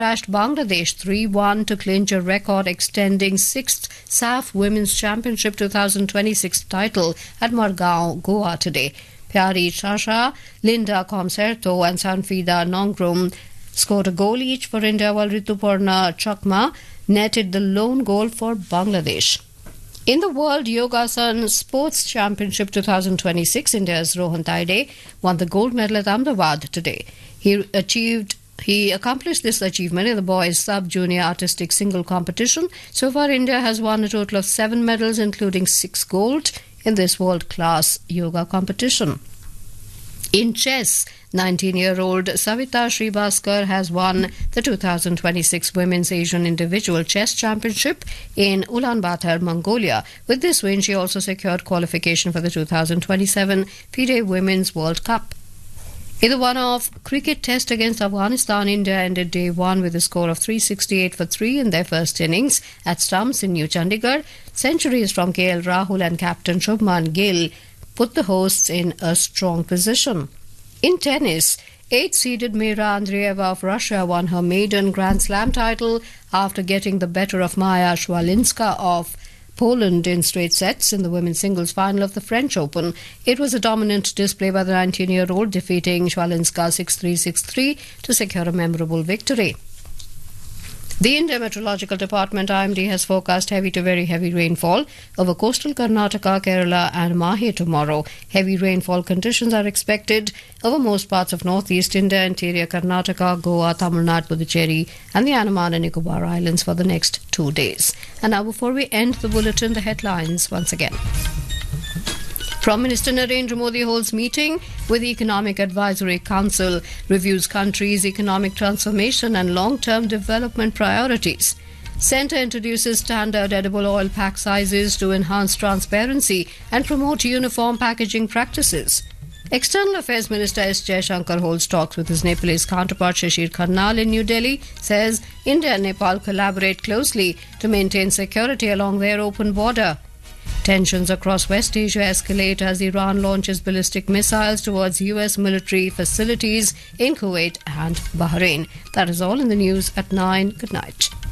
Thrashed Bangladesh 3-1 to clinch a record extending 6th SAF Women's Championship 2026 title at Margao, Goa today. Pyari Shasha, Linda Comserto and Sanfida Nongrum scored a goal each for India, while Rituparna Chakma netted the lone goal for Bangladesh. In the World Yogasan Sports Championship 2026, India's Rohan Taide won the gold medal at Ahmedabad today. He accomplished this achievement in the boys' sub-junior artistic single competition. So far, India has won a total of 7 medals, including 6 gold, in this world-class yoga competition. In chess, 19-year-old Savita Sribhaskar has won the 2026 Women's Asian Individual Chess Championship in Ulaanbaatar, Mongolia. With this win, she also secured qualification for the 2027 FIDE Women's World Cup. In the one-off cricket test against Afghanistan, India ended day one with a score of 368 for 3 in their first innings at stumps in New Chandigarh. Centuries from KL Rahul and captain Shubman Gill put the hosts in a strong position. In tennis, 8th-seeded Mira Andreeva of Russia won her maiden Grand Slam title after getting the better of Maya Shwalinska of Poland in straight sets in the women's singles final of the French Open. It was a dominant display by the 19-year-old, defeating Shwalinska 6-3, 6-3 to secure a memorable victory. The India Meteorological Department IMD has forecast heavy to very heavy rainfall over coastal Karnataka, Kerala and Mahe tomorrow. Heavy rainfall conditions are expected over most parts of northeast India, interior Karnataka, Goa, Tamil Nadu, Puducherry and the Andaman and Nicobar Islands for the next 2 days. And now, before we end the bulletin, the headlines once again. Prime Minister Narendra Modi holds meeting with the Economic Advisory Council, reviews country's economic transformation and long-term development priorities. Centre introduces standard edible oil pack sizes to enhance transparency and promote uniform packaging practices. External Affairs Minister S. Jaishankar holds talks with his Nepalese counterpart Shashir Karnal in New Delhi, says India and Nepal collaborate closely to maintain security along their open border. Tensions across West Asia escalate as Iran launches ballistic missiles towards US military facilities in Kuwait and Bahrain. That is all in the news at 9. Good night.